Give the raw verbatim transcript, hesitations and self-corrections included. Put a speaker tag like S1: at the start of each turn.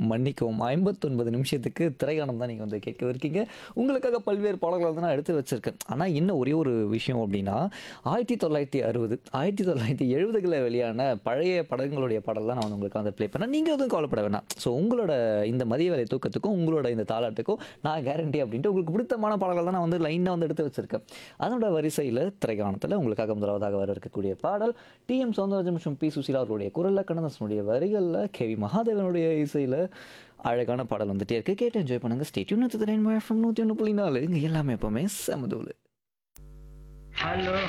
S1: மன்னிக்கவும் ஐம்பத்தி ஒன்பது நிமிஷத்துக்கு திரையானம் தான் நீங்கள் வந்து கேட்கவிருக்கீங்க. உங்களுக்காக பல்வேறு பாடல்கள் வந்து நான் எடுத்து வச்சிருக்கேன். ஆனா இன்னும் ஒரே ஒரு விஷயம் அப்படின்னா, ஆயிரத்தி தொள்ளாயிரத்தி அறுபது ஆயிரத்தி தொள்ளாயிரத்தி எழுபதுகளில் வெளியான பழைய படங்களுடைய பாடல் தான் நான் வந்து உங்களுக்கு வந்து ப்ளே பண்ணேன். நீங்க எதுவும் கவலைப்பட வேணாம். ஸோ உங்களோட இந்த மதிய வேலை தூக்கத்துக்கும், உங்களோட இந்த தாலாட்டுக்கும் நான் கேரண்டி அப்படின்ட்டு உங்களுக்கு பிடித்தமான பாடல்கள் தான் நான் வந்து லைனா வந்து எடுத்து வச்சிருக்கேன். அதனோட வரிசையில திரைக்காணத்துல உங்களுக்காக முதலாவதாக வர இருக்கக்கூடிய பாடல் டி எம் சௌந்தரராஜன் மற்றும் பி சுசீலா அவர்களுடைய குரல்ல, கண்ணதாசனுடைய வரிகள்ல, கே வி மகாதேவனுடைய இசையில அழகான பாடல் வந்துட்டே இருக்கு. கேட்டு என்ஜாய் பண்ணுங்க. Stay tune with rainbow FM நூற்றி ஒன்று புள்ளி நாலு. இங்க எல்லாமே எப்பவுமே செமதூளு.
S2: ஹலோ